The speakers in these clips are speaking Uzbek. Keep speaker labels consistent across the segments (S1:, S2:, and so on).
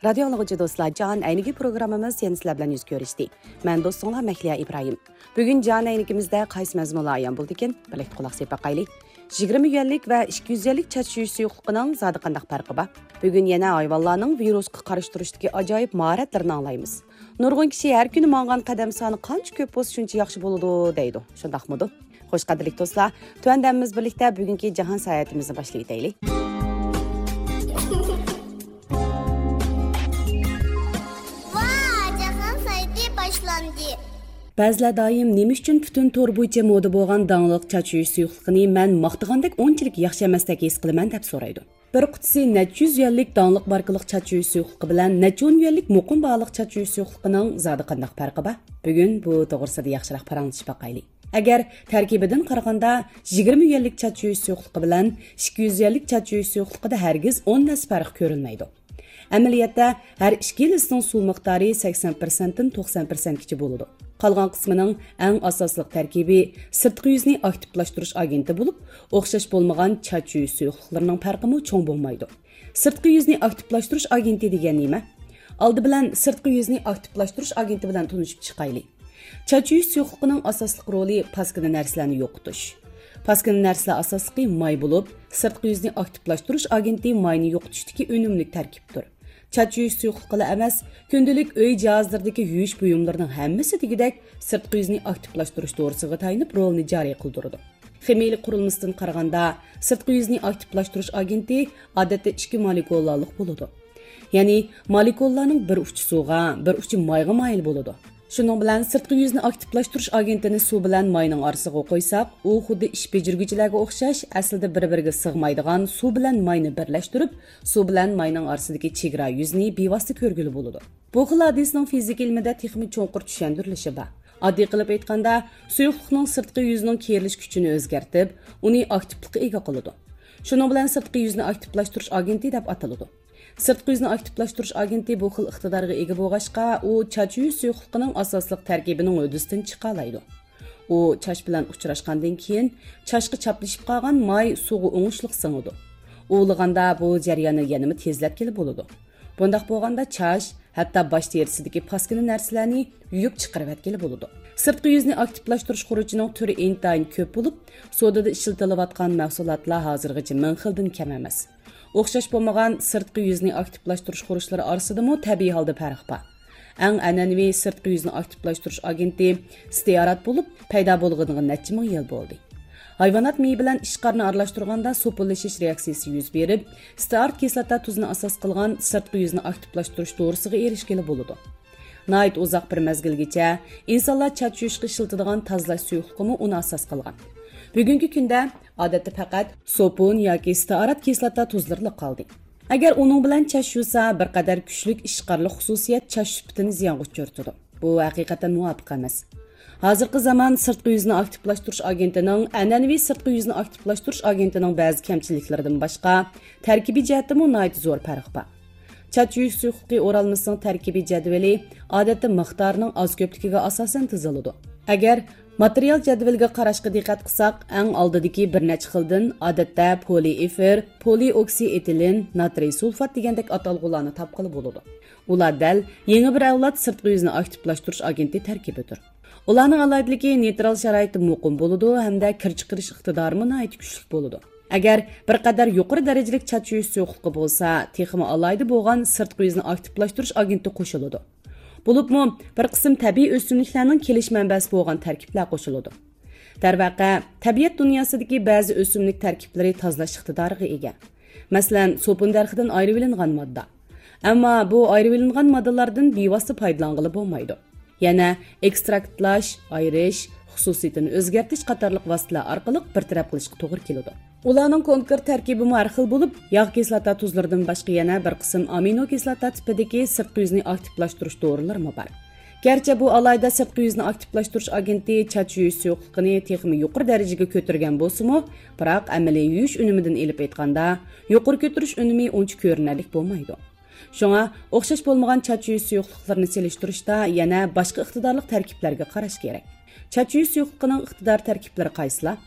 S1: Radio anlıqıcı dostlar, Can Əynigi programımız yeni sizlər bilan yüz görüşdü. Mən dostunlar Məhliya İbrahim. Bugün Can Əynigimizdə qaysı məzmunlar ayan buldu ekan? Birlikdə qulaq asıb baxaylik. 20 yillik və 200 yillik çaç yuyish suyuqligining zodi qandaq farqi bor? Bugün yana hayvonlarning virusga qarshi turishdagi ajoyib mahoratlarini anglaymiz. Nurg'un kishi har kuni mang'an qadam soni qancha ko'p bo'lsa shuncha yaxshi bo'ladi deydi. Shundaqmidi? Xo'sh qadrli do'stlar, tuandamiz birlikda bugungi jahon sayohatimizni boshlaylik. Ba'zilar doim nima uchun butun to'r bo'yicha moda bo'lgan dangliq chach yuyish suyuqligini men maqtagandek unchalik yaxshi emasdek his qilaman deb so'raydi. Bir qutisi necha yuz yillik dangliq markalik chach yuyish suyuqligi bilan necha o'n yillik muqim bog'liq chach yuyish suyuqligining zodi qanday farqi bor? Bugun bu to'g'risida yaxshiroq paranglashib boqaylik. Agar tarkibidan qaraganda 20 yillik chach yuyish suyuqligi bilan 200 yillik chach yuyish suyuqligida hargiz 10 nas farq ko'rinmaydi. Amaliyotda har ikki yilning suv miqdori 80% dan 90% gacha bo'ladi. Qolgan qismining eng asosli tarkibi sirtqi yuzni aktivlashtirish agenti bo'lib, o'xshash bo'lmagan chach yuyish suyuqliklarining farqimi cho'ng bo'lmaydi. Sirtqi yuzni aktivlashtirish agenti degan nima? Oldi bilan sirtqi yuzni aktivlashtirish agenti bilan tanishib chiqaylik. Chach yuyish suyuqligining asosli roli paskina narsalarni yo'qotish. Paskina narsalar asosli may bo'lib, sirtqi yuzni aktivlashtirish agenti mayni yo'qotishdagi unumli tarkibdir. Chach yuyish suyuqliklari emas, kundalik uy jihozlaridagi yuyish buyumlarining hammasi degidek sirtqi yuzni aktivlashtirish to'g'risiga tayinib rolni joriy qildiradi. Ximiyalik qurilmasidan qaraganda, sirtqi yuzni aktivlashtirish agenti odatda ikki molekulalarlik bo'ladi. Ya'ni molekulalarning bir uchi suvga, bir uchi mayga moyil bo'ladi. Shuning bilan sirtqi yuzni aktivlashtirish agentini suv bilan mayning orasiga qo'ysak, u xuddi ish bejirguvchilarga o'xshash, aslida bir-biriga sig'maydigan suv bilan mayni birlashtirib, suv bilan mayning orasidagi chegara yuzni bevosita ko'rgili bo'ladi. Bu xil hadisning fizik ilmida texnik cho'nqur tushuntirilishi bor. Oddiy qilib aytganda, suyuqlikning sirtqi yuzining kerilish kuchini o'zgartirib, uni aktivlikka ega qiladi. Shuning bilan sirtqi yuzni aktivlashtirish agenti deb ataladi. Sirtqi yuzni aktivlashtirish agenti bu xil iqtidorga ega bo'lg'achqa, u chach yuyish suyuqligining asosli tarkibining o'disidan chiqa oladi. U chach bilan uchrashgandan keyin chashqa chaplashib qolgan may suvga o'ngishliq singadi. O'liganda bu jarayonni yanada tezlatkili bo'ladi. Bundaq bo'lganda chach hatto bosh terisidagi paskina narsalarni yuyib chiqarib etkili bo'ladi. Sirtqi yuzni aktivlashtirish xurujining turi intayin ko'p bo'lib, sodada ishlatilayotgan mahsulotlar hozirgacha ming xildan kam emas. O'xshash bo'lmagan sirtqi yuzni aktivlashtirish xurujlari orasidami tabiiy holda farq bor. Eng an'anaviy sirtqi yuzni aktivlashtirish agenti stearat bo'lib, paydo bo'lganiga necha ming yil bo'ldi. Hayvonot miyi bilan ishqarni aralashtirganda so'pillashish reaksiyasi yuz berib, stearat kislota tuzini asos qilgan sirtqi yuzni aktivlashtirish to'g'risiga erishgili bo'ladi. Nayt uzoq bir mezgilgacha insonlar chach yuyishga ishlatadigan tozalash suyuqligini uni asos qilgan. Bugungi kunda odatda faqat sopun yoki stearat kislota tuzlari qoldi. Agar uning bilan chash yuvsa, bir qadar kuchli ishqarli xususiyat chash sifatini ziyonga uchirtadi. Bu haqiqatan muvofiq emas. Hozirgi zamon sirtqi yuzni aktivlashtirish agentining an'anaviy sirtqi yuzni aktivlashtirish agentining ba'zi kamchiliklaridan boshqa tarkibiy jihatdan nihoyat zo'r farq bor. Chach yuyish suyuqligi o'ralmasining tarkibiy jadvali odatda miqdorining oz ko'pligiga asosan tuziladi. Agar material jadvaliga qarashga diqqat qilsak, eng oldidagi bir necha xildan odatda poliefer, polioksietilin, natriy sulfat degandek atalg'ularni topqili bo'ladi. Ular dal yangi bir avlod sirtqi yuzni aktivlashtirish agenti tarkibidir. Ularning alohidligi neytral sharoitda muqim bo'ladi hamda kir chiqarish iqtidori nihoyat kuchli bo'ladi. Agar bir qadar yuqori darajalik chach yuyish suyuqligi bo'lsa, texmi alohida bo'lgan sirtqi yuzni aktivlashtirish agenti qo'shiladi. Bo'libmi bir qism tabiiy o'simliklarning kelish manbasi bo'lgan tarkiblar qo'shiladi. Darvaqa, tabiat dunyosidagi ba'zi o'simlik tarkiblari tozalash iqtidoriga ega. Masalan, sopun darxidan ayirib olingan modda. Ammo bu ayirib olingan moddalardan bevosita foydalanғili bo'lmaydi. Yana ekstraktlash, ayirish, xususiyatini o'zgartirish qatorliq vositalar orqali bir taraf qilishga to'g'ri keladi. Ularning konkret tarkibi har xil bo'lib, yog' kislota tuzlaridan boshqa yana bir qism amino kislota tipidagi sirtqi yuzni aktivlashtirish dorilar bor. Garchi bu alayda sirtqi yuzni aktivlashtirish agenti chach yuyish suyuqligini texnik yuqori darajaga ko'targan bo'lsa-mu, biroq amaliy yuyish unumidan elib aytganda, yuqori ko'tarish unumi uncha ko'rinarli bo'lmaydi. Shunga o'xshash bo'lmagan chach yuyish suyuqliklarini selishtirishda yana boshqa iqtidorli tarkiblarga qarash kerak. Chach yuyish suyuqligining iqtidor tarkiblari qaysilar?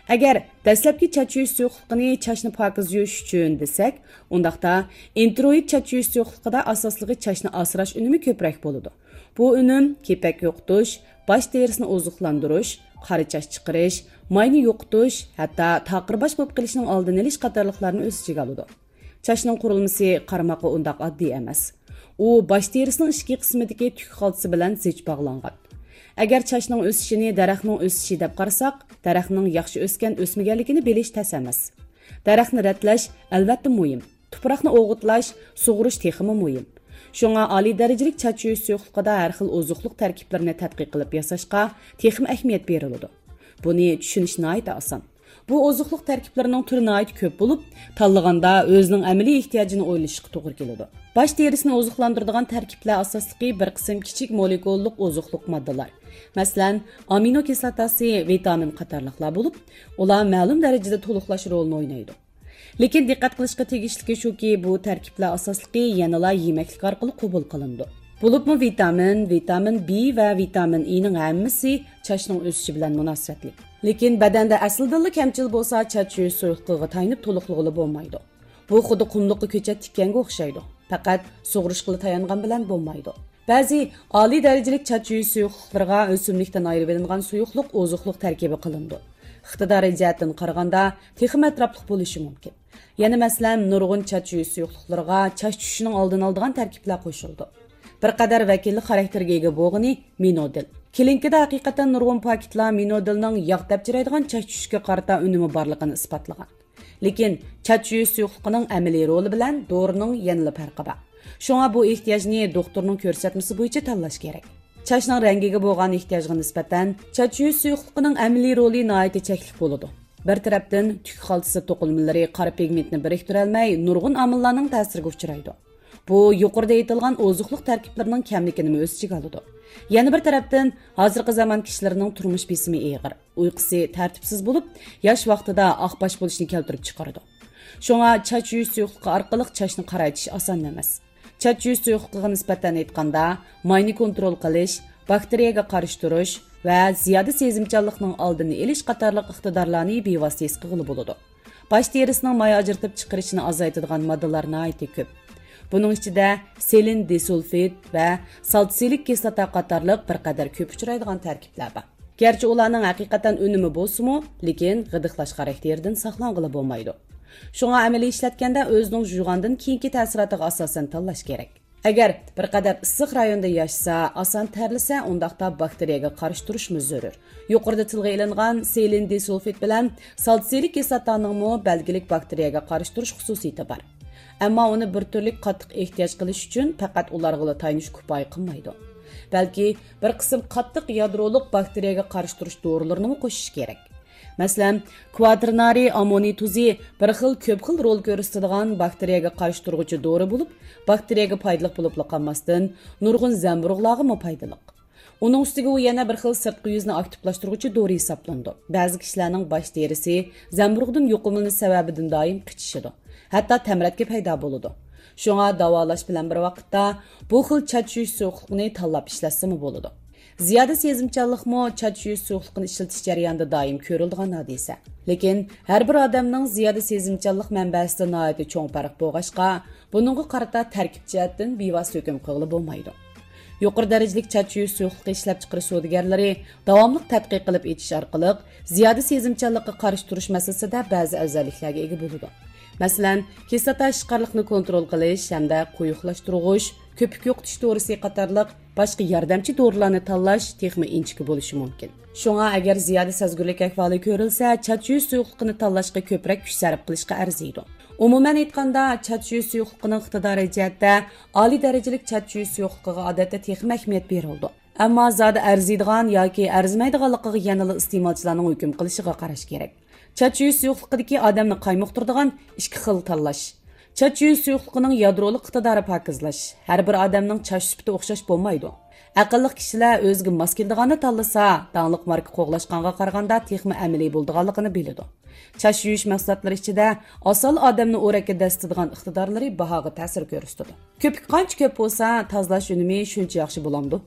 S1: Agar dastlabki chach yuvish suyuqligini chashni pokiz yuvish uchun desak, undaqda introid chach yuvish suyuqligida asosligi chashni asrash unumi ko'proq bo'ladi. Bu unum kepak yo'qotish, bosh terisini oziqlantirish, qora chash chiqarish, mayni yo'qotish, hatto taqirbosh bo'lib qolishning oldini olish qatorliqlarni o'z ichiga oladi. Chashning qurilmasi qarmoqqa undaq oddiy emas. U bosh terisining ichki qismidagi tuk xaltasi bilan zich bog'langan. Agar chashning o'sishini daraxtning o'sishi deb qarasak, daraxtning yaxshi o'sgan o'smaganligini bilish tas emas. Daraxtni ratlash albatta muhim. Tuproqni o'g'itlash, sug'urish texmi muhim. Shunga oliy darajalik chach yuvish suyuqligida har xil ozuqliq tarkiblarini tadqiq qilib yasashga texmi ahamiyat beriladi. Buni tushunish nihoyat oson. Bu ozuqliq tarkiblarining turi nihoyat ko'p bo'lib, tanlaganda o'zining amaliy ehtiyojini o'ylashga to'g'ri keladi. Bosh terisini oziqlantiradigan tarkiblar asosligi bir qism kichik molekullik ozuqliq moddalar. Masalan, amino kislotasi, vitamin qatorliqlar bo'lib, ular ma'lum darajada to'liqlash rolini o'ynaydi. Lekin diqqat qilishga tegishli shuki, bu tarkiblar asosligi yanala yemaklik orqali qabul qilindi. Bo'libmi vitamin B va vitamin E ning hammasi chashning o'sishi bilan munosabatli. Lekin badanda aslida kamchilik bo'lsa, chach yuvish suyuqligiga tayinib to'liqlig'i bo'lmaydi. Bu xuddi qumliqqa ko'chat tikkanga o'xshaydi. Faqat sug'urishga tayangan bilan bo'lmaydi. Ba'zi oliy darajalik chach yuvish suyuqliklariga o'simlikdan ayirib olingan suyuqlik ozuqliq tarkibi qilindi. Iqtidoriy jihatdan qaraganda texnik atrofliq bo'lishi mumkin. Yana masalan, nurg'un chach yuvish suyuqliklariga chach tushishining oldini oladigan tarkiblar qo'shildi. Bir qadar vakilli xarakterga ega bo'lgani minodil. Kelinkida haqiqatan nurg'un paketlar minodilning yog' dabchiraydigan chach tushishga qarata unumi borligini isbotlagan. Lekin chach yuvish suyuqligining amaliy roli bilan dorining yanada farqi bor. Shunga bu ehtiyojni doktorning ko'rsatmasi bo'yicha tanlash kerak. Chashning rangiga bo'lgan ehtiyojga nisbatan chach yuvish suyuqligining amaliy roli nihoyat cheklik bo'ladi. Bir tarafdan tuk xaltasi to'qilmalari qora pigmentni biriktirib olmay nurg'un omillarning ta'siriga uchraydi. Bu yuqorida aytilgan ozuqliq tarkiblarining kamligini o'z ichiga oladi. Yana bir tarafdan hozirgi zamon kishilarining turmush besimi og'ir, uyqusi tartibsiz bo'lib, yosh vaqtida oqbosh bo'lishni keltirib chiqaradi. Shunga chach yuvish suyuqligi orqali chashni qaraytish oson emas. Chach yuvish suyuqligiga nisbatan aytganda, mayni kontrol qilish, bakteriyaga qarshi turish va ziyoda sezimchanlikning oldini olish qatorliq iqtidorlarni bevosita his qilib bo'ladi. Bosh terisining may ajratib chiqarishini azaytadigan moddalar nihoyat ko'p. Bunun ichida selin disulfid va saltsilik kislota qatorliq bir qadar ko'p uchraydigan tarkiblar bor. Gerçi ularning haqiqatan unumi bo'lsa-mu, lekin g'idiqlash xarakteridan saqlanғылы bo'lmaydi. Shunga amaliy ishlatganda o'zining yug'andan keyingi ta'sirotiga asosan tanlash kerak. Agar bir qadar issiq rayonda yashasa, oson terlasa, undaqda bakteriyaga qarshi turishimiz zarur. Yuqorida tilga ilingan selin disulfid bilan saltsilik kislotaning belgilik bakteriyaga qarshi turish xususiyati bor. Ammo uni bir turli qattiq ehtiyoj qilish uchun faqat ularga tayinish kifoya qilmaydi. Balki bir qism qattiq yadroliq bakteriyaga qarshi turish dorilarini qo'shish kerak. Masalan, quaternary amonituzi bir ko'p xil rol ko'rsatadigan bakteriyaga qarshi turuvchi dori bo'lib, bakteriyaga foydali bo'lib qolmasdan, nurg'un zamburug'larga foydali. Uning ustiga u yana bir xil sirtqi yuzni aktivlashtiruvchi dori hisoblandi. Ba'zi kishilarning bosh terisi zamburug'dan yuqumlanish sababidan doim qichishidi. Hatto tamratga paydo bo'ladi. Shunga davolash bilan bir vaqtda bu xil chach yuvish suyuqligini tanlab ishlatsa bo'ladi. Ziyoda sezimchanlikmi chach yuvish suyuqligini ishlatish jarayonida doim ko'riladigan hodisa. Lekin har bir odamning ziyoda sezimchanlik manbasida nihoyat cho'ng farq bo'lg'achqa, buningga qarata tarkib jihatdan bevosita hukm qilib bo'lmaydi. Yuqori darajalik chach yuvish suyuqligi ishlab chiqarish savdogarlari davomli tadqiq qilib etish orqali ziyoda sezimchanlikqa qarshi turish masalasida ba'zi afzalliklarga ega bo'ladi. Masalan, kislota ishqarliqni kontrol qilish hamda quyuqlashtirg'ish, ko'pik yo'qotish dorisi qatorliq boshqa yordamchi dorilarni tanlash texmi inchiki bo'lishi mumkin. Shunga agar ziyoda sezgurlik ahvoli ko'rilsa, chach yuvish suyuqligini tanlashga ko'proq kuch sarf qilishga arziydi. Umuman aytganda, chach yuvish suyuqligining iqtidori jihatda oliy darajalik chach yuvish suyuqligiga odatda texmi ahamiyat berildi. Ammo zodi arziydigan yoki arzimaydiganligiga yanada iste'molchilarning hukm qilishiga qarash kerak. Chach yuvish suyuqligidagi odamni qaymoqtiradigan ikki xil tanlash. Chach yuvish suyuqligining yadroliq iqtidori pokizlash. Har bir odamning chach sifati o'xshash bo'lmaydi. Aqlli kishilar o'ziga mos keladiganni tanlasa, dangliq marka qo'g'lashganga qaraganda texmi amaliy bo'lganligini biladi. Chach yuvish mahsulotlari ichida asal odamni o'rakka dastadigan iqtidorlari bahoga ta'sir ko'rsatadi. Ko'pik qancha ko'p bo'lsa, tozalash unumi shuncha yaxshi bo'lamdi.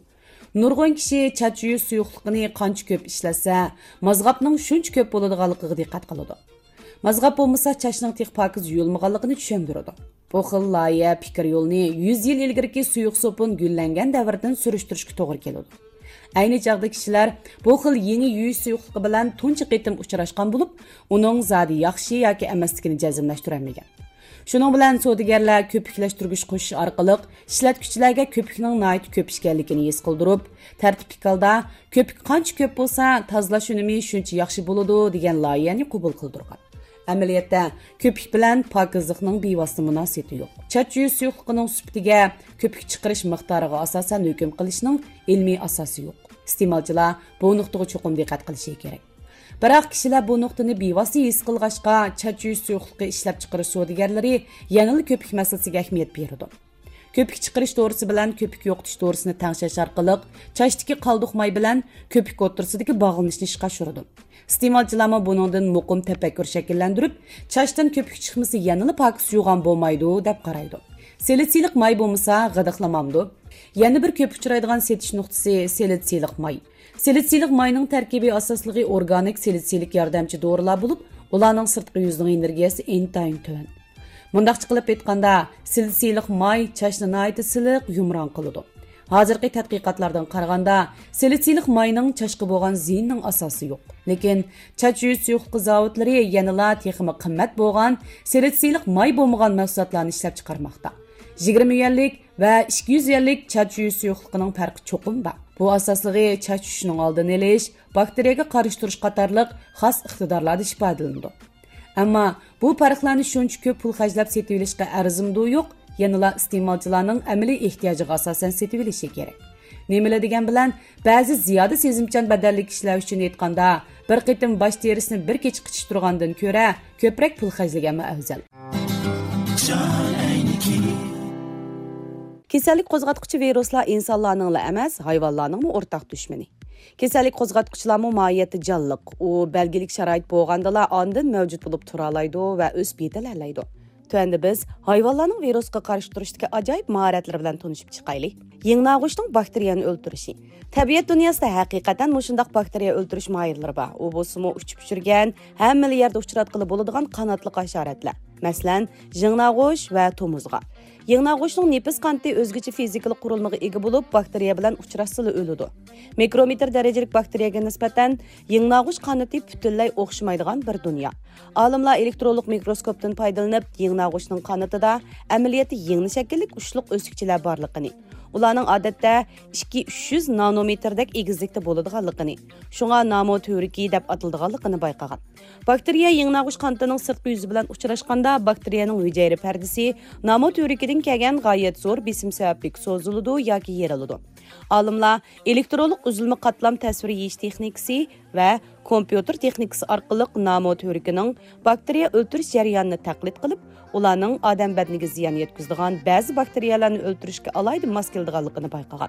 S1: Nurg'un kishi chat yuvish suyuqligini qancha ko'p ishlatsa, mazg'abning shuncha ko'p bo'ladiganligiga diqqat qiladi. Mazg'ab bo'lmasa, chachning tiq pokiz yuyilmaganligini tushundiradi. Bu xil loyiha fikr yo'lni 100 yil ilgariki suyuq sopun gullangan davrdan surishtirishga to'g'ri keladi. Ayni chaqda kishilar bu xil yeni yuvish suyuqligi bilan tunchi qitim uchrashgan bo'lib, uning zodi yaxshi yoki emasligini jazmlashtirolmagan. Shuning bilan savdogarlar ko'piklashtirgich qo'shish orqali ishlatuvchilarga ko'pikning nihoyat ko'p ekanligini his qildirib, tartibli holda ko'pik qancha ko'p bo'lsa, tozalash unumi shuncha yaxshi bo'ladi degan loyihani qabul qildirgan. Amaliyotda ko'pik bilan pokizlikning bevosita munosabati yo'q. Chat yuvish suyuqligining sifatiga ko'pik chiqarish miqdoriga asosan hukm qilishning ilmiy asosi yo'q. Iste'molchilar bu nuqtaga cho'qim diqqat qilishi kerak. Biroq kishilar bu nuqtani bevosita his qilg'achqa chat yuvish suyuqligi ishlab chiqarish savdogarlari yanada ko'pik masalasiga ahamiyat beradi. Köpük chiqarish to'g'risi bilan köpük yo'qotish to'g'risini tangshash orqali chachdagi qalduq may bilan köpük o'rtasidagi bog'lanishni ishga oshirdi. Iste'molchilar buningdan muqim tafakkur shakllantirib, chachdan köpük chiqmasa yanada pok suygan bo'lmaydi deb qaraydi. Selitsiylik may bo'lmasa g'idiqlamamdi. Yana bir ko'p uchraydigan setish nuqtasi selitsiylik may. Selitsiylik mayning tarkibi asosligi organik selitsiylik yordamchi dorilar bo'lib, ularning sirtqi yuzining energiyasi intayin tuvan. Mundaqcha qilib aytganda, silsiylik may chachni nihoyat siliq, yumron qiladi. Hozirgi tadqiqotlardan qaraganda, silsiylik mayning chachga bo'lgan ziyinning asosi yo'q. Lekin chach yuvish suyuqligi zavodlari yanada texnik qimmat bo'lgan silsiylik may bo'lmagan mahsulotlarni ishlab chiqarmoqda. 20 yillik va 200 yillik chach yuvish suyuqligining farqi cho'qim bor. Bu asosligi chach yuvishning oldini olish, bakteriyaga qarshi turish qatorliq xos iqtidorlarda ifodalanadi. Ammo bu farqlarni shuncha ko'p pul xarjlab setib olishga arzimdi yo'q, yanada iste'molchilarning amaliy ehtiyojiga asosan setib olishi kerak. Nimalar degan bilan, ba'zi ziyoda sezimchan badalli kishilar uchun aytganda, bir qitim bosh terisini bir kech qichish turgandan ko'ra, ko'proq pul xarjlaganmi afzal. Kasallik qo'zg'atuvchi viruslar insonlarning emas, hayvonlarning o'rtaq dushmani. Kasallik qo'zg'atuvchilarning mohiyati jonliq, u belgilik sharoit bo'lgandala ondan mavjud bo'lib tura oladi va o'sib yetalaydi. Tuanda biz hayvonlarning virusga qarshi turishdagi ajoyib mahoratlar bilan tanishib chiqaylik. Yengnag'ushning bakteriyani o'ldirishi. Tabiat dunyosida haqiqatan mushundaq bakteriya o'ldirish mohirlari bor. U bo'lsa-mu uchib uchirgan, hamma yerda uchratqili bo'ladigan qanotli hasharotlar. Masalan, yengnag'ush va tomuzg'a. Yengnag'ushning nefis qanti o'zgacha fizikalik qurilmaga ega bo'lib, bakteriya bilan uchrashsa o'ladi. Mikrometr darajalik bakteriyaga nisbatan yengnag'ush qanati butunlay o'xshamaydigan bir dunyo. Olimlar elektronlik mikroskopdan foydalanib, yengnag'ushning qanatida amaliyoti yengni shakllik ushliq o'sikchilar borligini, ularning odatda 2-300 nanometrdek egizlikda bo'ladiganligini, shunga namoteoriki deb atiladiganligini bayqagan. Bakteriya yengnag'ush qanatining sirtqi yuzi bilan uchrashganda, bakteriyaning hujayra pardasi namoteorikidan kelgan g'oyat zo'r besim sababli so'ziladi yoki yeriladi. Olimlar elektronlik uzilma qatlam tasvir yeyish texnikasi va kompyuter texnikasi orqali namoteorikining bakteriya o'ldirish jarayonini taqlid qilib, ularning odam badaniga ziyon yetkazadigan ba'zi bakteriyalarni o'ldirishga alayda mos keladiganligini bayqagan.